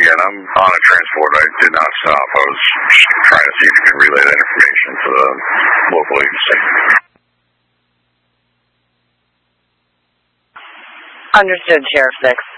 again, I'm on a transport. I did not stop. I was just trying to see if you could relay that information to the local agency. Understood, Sheriff 6.